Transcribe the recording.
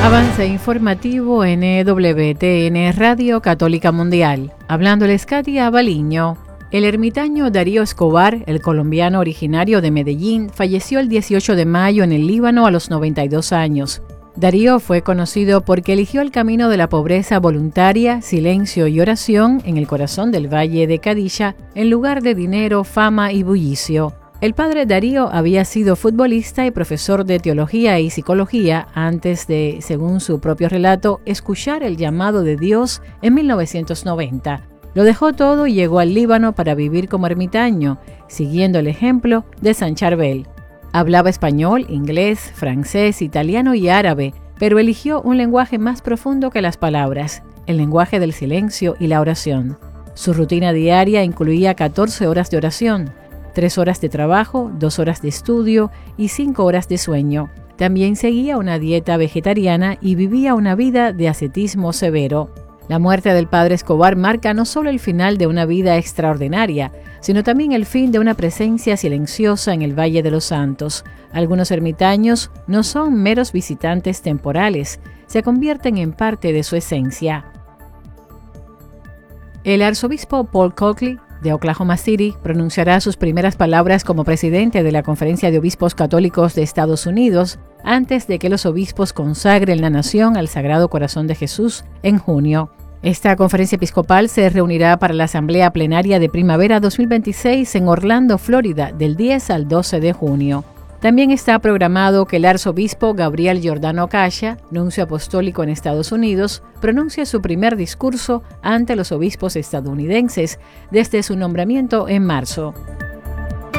Avance informativo en EWTN Radio Católica Mundial. Hablándoles Katia Baliño. El ermitaño Darío Escobar, el colombiano originario de Medellín, falleció el 18 de mayo en el Líbano a los 92 años. Darío fue conocido porque eligió el camino de la pobreza voluntaria, silencio y oración en el corazón del Valle de Cadilla, en lugar de dinero, fama y bullicio. El padre Darío había sido futbolista y profesor de teología y psicología antes de, según su propio relato, escuchar el llamado de Dios en 1990. Lo dejó todo y llegó al Líbano para vivir como ermitaño, siguiendo el ejemplo de San Charbel. Hablaba español, inglés, francés, italiano y árabe, pero eligió un lenguaje más profundo que las palabras, el lenguaje del silencio y la oración. Su rutina diaria incluía 14 horas de oración, 3 horas de trabajo, 2 horas de estudio y 5 horas de sueño. También seguía una dieta vegetariana y vivía una vida de ascetismo severo. La muerte del padre Escobar marca no solo el final de una vida extraordinaria, sino también el fin de una presencia silenciosa en el Valle de los Santos. Algunos ermitaños no son meros visitantes temporales, se convierten en parte de su esencia. El arzobispo Paul Coakley de Oklahoma City pronunciará sus primeras palabras como presidente de la Conferencia de Obispos Católicos de Estados Unidos antes de que los obispos consagren la nación al Sagrado Corazón de Jesús en junio. Esta conferencia episcopal se reunirá para la Asamblea Plenaria de Primavera 2026 en Orlando, Florida, del 10 al 12 de junio. También está programado que el arzobispo Gabriel Giordano Cascia, nuncio apostólico en Estados Unidos, pronuncie su primer discurso ante los obispos estadounidenses desde su nombramiento en marzo.